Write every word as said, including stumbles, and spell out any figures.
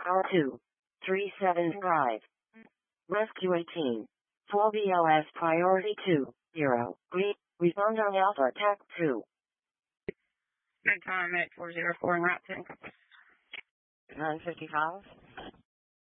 R two. three seven five. Rescue eighteen. four B L S priority two. zero. Greet. Respond on Alpha Attack two. Good time at four zero four and route two. nine fifty-five.